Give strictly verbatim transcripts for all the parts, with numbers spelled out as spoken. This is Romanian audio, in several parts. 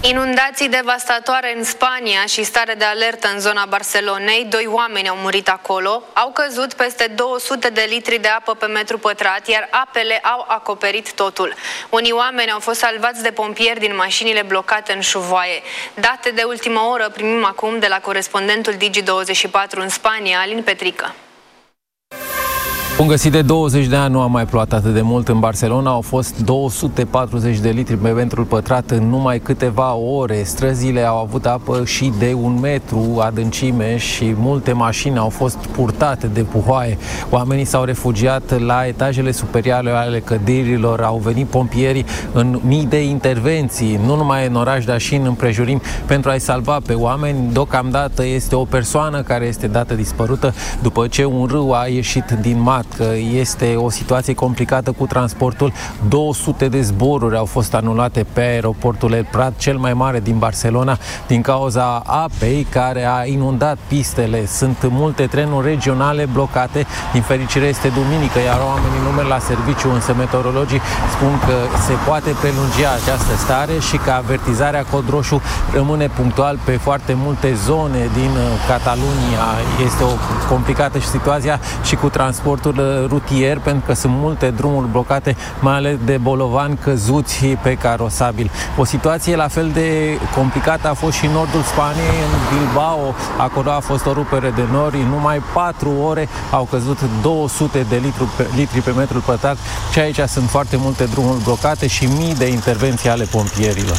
Inundații devastatoare în Spania și stare de alertă în zona Barcelonei. Doi oameni au murit acolo. Au căzut peste două sute de litri de apă pe metru pătrat, iar apele au acoperit totul. Unii oameni au fost salvați de pompieri din mașinile blocate în șuvoaie. Date de ultimă oră primim acum de la corespondentul Digi douăzeci și patru în Spania, Alin Petrică. Bun găsit, de douăzeci de ani nu a mai plouat atât de mult în Barcelona. Au fost două sute patruzeci de litri pe metru pătrat în numai câteva ore. Străzile au avut apă și de un metru adâncime și multe mașini au fost purtate de puhoaie. Oamenii s-au refugiat la etajele superioare ale clădirilor. Au venit pompierii în mii de intervenții, nu numai în oraș, dar și în împrejurim, pentru a-i salva pe oameni. Deocamdată este o persoană care este dată dispărută după ce un râu a ieșit din mare. Că este o situație complicată cu transportul. două sute de zboruri au fost anulate pe aeroportul El Prat, cel mai mare din Barcelona, din cauza apei care a inundat pistele. Sunt multe trenuri regionale blocate. Din fericire este duminică, iar oamenii nu merg la serviciu, însă meteorologii spun că se poate prelungi această stare și că avertizarea cod roșu rămâne punctual pe foarte multe zone din Catalunia. Este o complicată situația și cu transportul rutier, pentru că sunt multe drumuri blocate, mai ales de bolovani căzuți pe carosabil. O situație la fel de complicată a fost și în nordul Spaniei, în Bilbao. Acolo a fost o rupere de nori. În numai patru ore au căzut două sute de litri pe, litri pe metru pătrat și aici sunt foarte multe drumuri blocate și mii de intervenții ale pompierilor.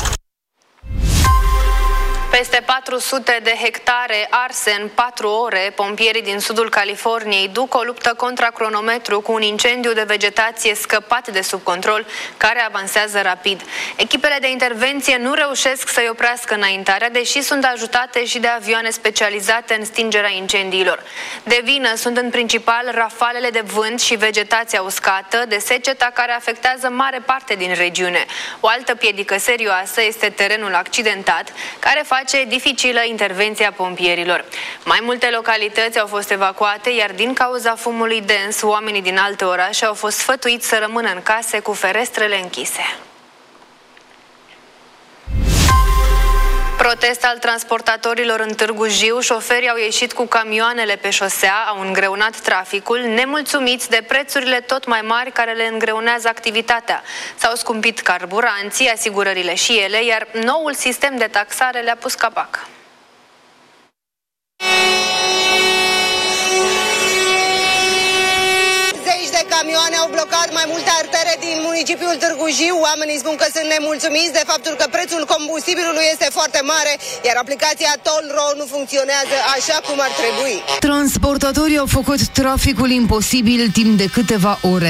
Peste patru sute de hectare arse în patru ore, pompierii din sudul Californiei duc o luptă contra cronometru cu un incendiu de vegetație scăpat de sub control, care avansează rapid. Echipele de intervenție nu reușesc să-i oprească înaintarea, deși sunt ajutate și de avioane specializate în stingerea incendiilor. De vină sunt în principal rafalele de vânt și vegetația uscată, de seceta care afectează mare parte din regiune. O altă piedică serioasă este terenul accidentat, care face dificilă intervenția pompierilor. Mai multe localități au fost evacuate, iar din cauza fumului dens, oamenii din alte orașe au fost sfătuiți să rămână în case cu ferestrele închise. Protest al transportatorilor în Târgu Jiu. Șoferii au ieșit cu camioanele pe șosea, au îngreunat traficul, nemulțumiți de prețurile tot mai mari care le îngreunează activitatea. S-au scumpit carburanții, asigurările și ele, iar noul sistem de taxare le-a pus capac. Camioane au blocat mai multe artere din municipiul Târgu Jiu. Oamenii spun că sunt nemulțumiți de faptul că prețul combustibilului este foarte mare, iar aplicația Tollro nu funcționează așa cum ar trebui. Transportatorii au făcut traficul imposibil timp de câteva ore.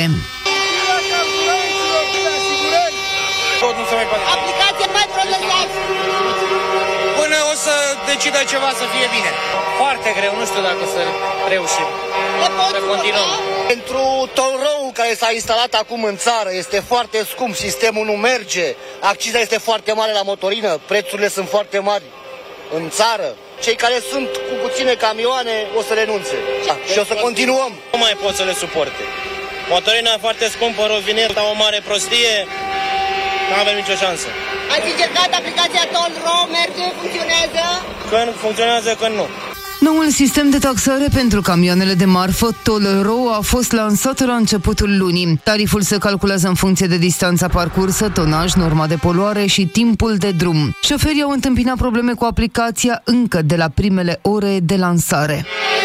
Aplicația mai protejează. Până o să decidă ceva să fie bine. Foarte greu, nu știu dacă să reușim. Să continuăm. Pentru Tollro-ul care s-a instalat acum în țară este foarte scump, sistemul nu merge, acciza este foarte mare la motorină, prețurile sunt foarte mari în țară. Cei care sunt cu puține camioane o să renunțe și o să continuăm. Nu mai pot să le suporte. Motorina foarte scumpă, rovineta o mare prostie, nu avem nicio șansă. Ați încercat aplicația Tollro, merge, funcționează? Când funcționează, când nu. Noul sistem de taxare pentru camioanele de marfă, Tollro, a fost lansat la începutul lunii. Tariful se calculează în funcție de distanța parcursă, tonaj, norma de poluare și timpul de drum. Șoferii au întâmpinat probleme cu aplicația încă de la primele ore de lansare.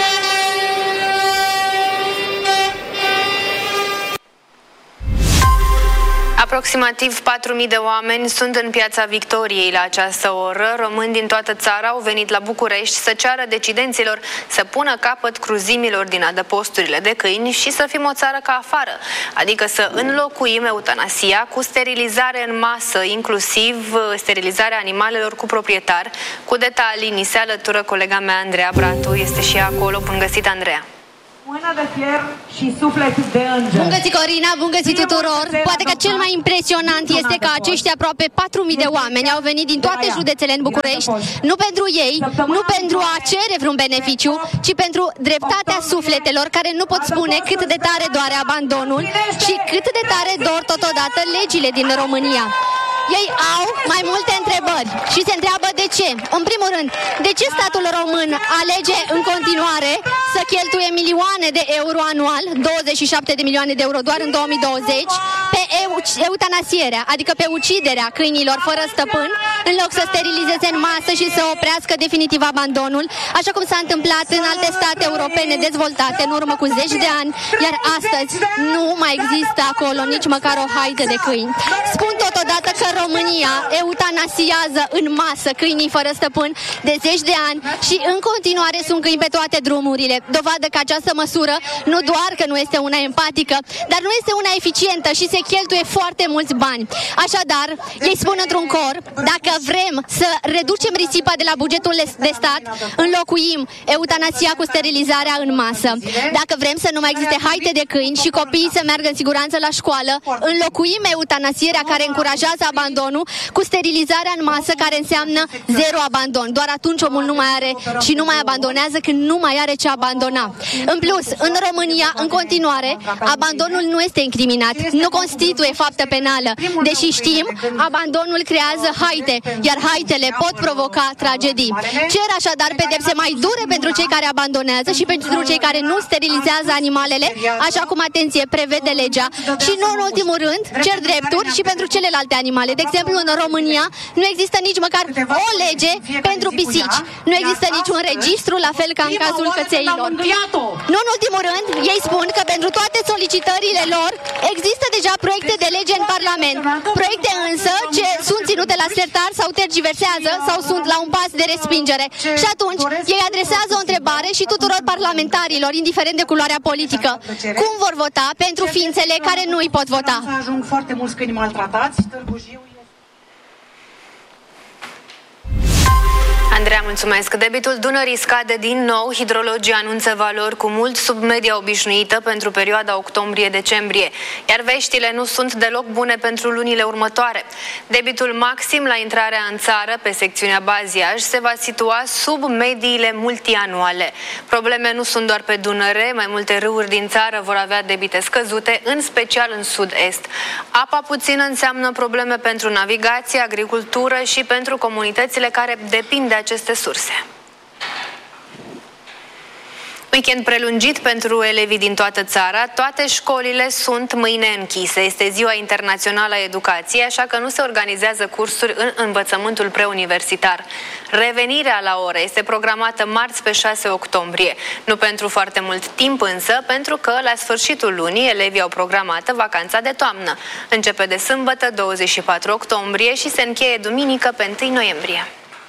Aproximativ patru mii de oameni sunt în Piața Victoriei la această oră. Români din toată țara au venit la București să ceară decidenților să pună capăt cruzimilor din adăposturile de câini și să fim o țară ca afară, adică să înlocuim eutanasia cu sterilizare în masă, inclusiv sterilizarea animalelor cu proprietar. Cu detalii ni se alătură colega mea Andreea Bratu, este și ea acolo. Bun găsit, Andreea! Mână de fier și suflet de înger. Bun găsit, Corina, bun găsit tuturor. Poate că cel mai impresionant este că acești aproape patru mii de oameni au venit din toate județele în București, nu pentru ei, nu pentru a cere vreun beneficiu, ci pentru dreptatea sufletelor care nu pot spune cât de tare doare abandonul și cât de tare dor totodată legile din România. ei au mai multe întrebări și se întreabă de ce. În primul rând, de ce statul român alege în continuare să cheltuie milioane de euro anual, douăzeci și șapte de milioane de euro doar în două mii douăzeci, pe eutanasierea, adică pe uciderea câinilor fără stăpân, în loc să sterilizeze în masă și să oprească definitiv abandonul, așa cum s-a întâmplat în alte state europene dezvoltate în urmă cu zeci de ani, iar astăzi nu mai există acolo nici măcar o haită de câini. Spun totodată că România eutanasiază în masă câinii fără stăpân de zeci de ani și în continuare sunt câini pe toate drumurile. Dovadă că această măsură nu doar că nu este una empatică, dar nu este una eficientă și se cheltuie foarte mulți bani. Așadar, ei spun într-un cor, dacă vrem să reducem risipa de la bugetul de stat, înlocuim eutanasia cu sterilizarea în masă. Dacă vrem să nu mai existe haite de câini și copiii să meargă în siguranță la școală, înlocuim eutanasierea care încurajează abandonul cu sterilizarea în masă care înseamnă zero abandon. Doar atunci omul nu mai are și nu mai abandonează când nu mai are ce abandona. În plus, în România, în continuare, abandonul nu este incriminat, nu constituie faptă penală. Deși știm, abandonul creează haite, iar haitele pot provoca tragedii. Cer așadar pedepse mai dure pentru cei care abandonează și pentru cei care nu sterilizează animalele, așa cum, atenție, prevede legea. Și nu în ultimul rând, cer drepturi și pentru celelalte animale. De exemplu, în România nu există nici măcar o lege pentru pisici. Nu există niciun registru, la fel ca în cazul cățeilor. Nu în ultimul rând, ei spun că pentru toate solicitările lor există deja proiecte de lege în Parlament. Proiecte însă ce sunt ținute la sertar sau tergiversează sau sunt la un pas de respingere. Și atunci ei adresează o întrebare și tuturor parlamentarilor, indiferent de culoarea politică. Cum vor vota pentru ființele care nu îi pot vota? Ajung foarte mulți câini maltratați. Târgu Jiu Andreea, mulțumesc. Debitul Dunării scade din nou. Hidrologii anunță valori cu mult sub media obișnuită pentru perioada octombrie-decembrie, iar veștile nu sunt deloc bune pentru lunile următoare. Debitul maxim la intrarea în țară pe secțiunea Baziaj se va situa sub mediile multianuale. Probleme nu sunt doar pe Dunăre, mai multe râuri din țară vor avea debite scăzute, în special în sud-est. Apa puțină înseamnă probleme pentru navigație, agricultură și pentru comunitățile care depind de aceste surse. Weekend prelungit pentru elevii din toată țara. Toate școlile sunt mâine închise. Este Ziua Internațională a Educației, așa că nu se organizează cursuri în învățământul preuniversitar. Revenirea la ore este programată marți pe șase octombrie. Nu pentru foarte mult timp însă, pentru că la sfârșitul lunii elevii au programată vacanța de toamnă. Începe de sâmbătă douăzeci și patru octombrie și se încheie duminică pe întâi noiembrie.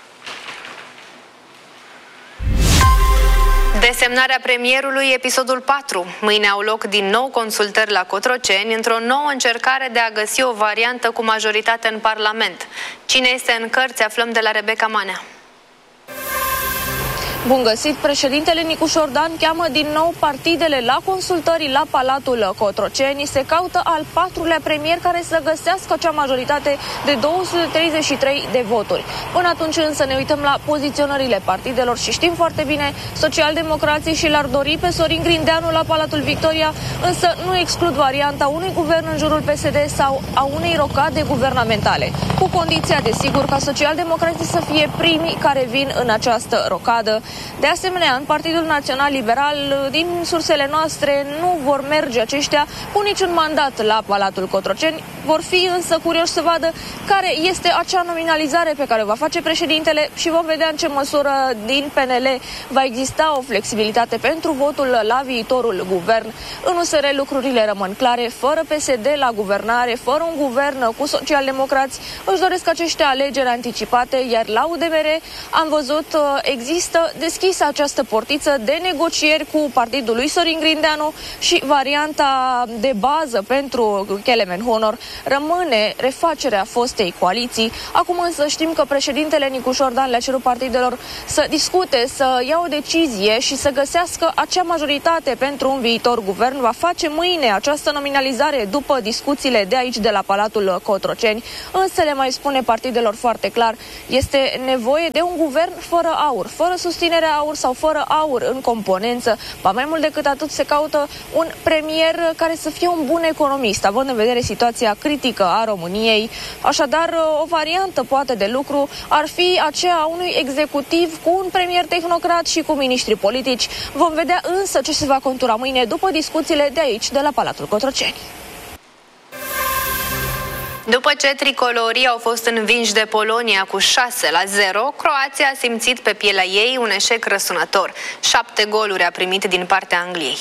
Desemnarea premierului, episodul patru. Mâine au loc din nou consultări la Cotroceni, într-o nouă încercare de a găsi o variantă cu majoritate în Parlament. Cine este în cărți, aflăm de la Rebecca Manea. Bun găsit! Președintele Nicu Șordan cheamă din nou partidele la consultări la Palatul Cotroceni. Se caută al patrulea premier care să găsească acea majoritate de două sute treizeci și trei de voturi. Până atunci însă ne uităm la poziționările partidelor și știm foarte bine, socialdemocrații și l-ar dori pe Sorin Grindeanu la Palatul Victoria, însă nu exclud varianta unui guvern în jurul P S D sau a unei rocade guvernamentale, cu condiția, desigur, ca socialdemocrații să fie primii care vin în această rocadă. De asemenea, în Partidul Național Liberal, din sursele noastre, nu vor merge aceștia cu niciun mandat la Palatul Cotroceni. Vor fi însă curioși să vadă care este acea nominalizare pe care o va face președintele și vom vedea în ce măsură din P N L va exista o flexibilitate pentru votul la viitorul guvern. În U S R lucrurile rămân clare, fără P S D la guvernare, fără un guvern cu socialdemocrați, își doresc acești alegeri anticipate, iar la U D M R am văzut există deschisă această portiță de negocieri cu partidul lui Sorin Grindeanu și varianta de bază pentru Kelemen Honor rămâne refacerea fostei coaliții. Acum însă știm că președintele Nicu Șordan le-a cerut partidelor să discute, să ia o decizie și să găsească acea majoritate pentru un viitor guvern. Va face mâine această nominalizare după discuțiile de aici de la Palatul Cotroceni, însă le mai spune partidelor foarte clar, este nevoie de un guvern fără aur, fără susținere menținere aur sau fără aur în componență. Ba mai mult decât atât, se caută un premier care să fie un bun economist, având în vedere situația critică a României. Așadar, o variantă poate de lucru ar fi aceea a unui executiv cu un premier tehnocrat și cu miniștri politici. Vom vedea însă ce se va contura mâine după discuțiile de aici, de la Palatul Cotroceni. După ce tricolorii au fost învinși de Polonia cu șase la zero, Croația a simțit pe pielea ei un eșec răsunător. Șapte goluri a primit din partea Angliei.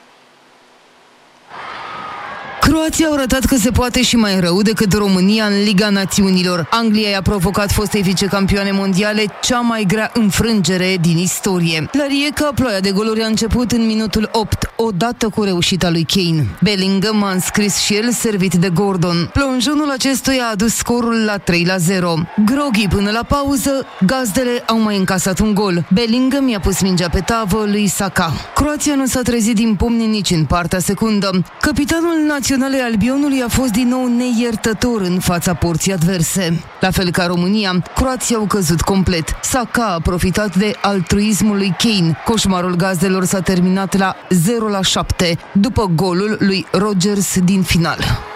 Croația au arătat că se poate și mai rău decât România în Liga Națiunilor. Anglia i-a provocat fostei vicecampioane mondiale cea mai grea înfrângere din istorie. La Rijeka, ploaia de goluri a început în minutul opt, odată cu reușita lui Kane. Bellingham a înscris și el, servit de Gordon. Plonjonul acestuia a adus scorul la trei la zero. Groghi până la pauză, gazdele au mai încasat un gol. Bellingham i-a pus mingea pe tavă lui Saka. Croația nu s-a trezit din pumni nici în partea secundă. Capitanul național ale albionului a fost din nou neiertător în fața porții adverse. La fel ca România, Croația au căzut complet. Saka a profitat de altruismul lui Kane. Coșmarul gazdelor s-a terminat la zero la șapte, după golul lui Rodgers din final.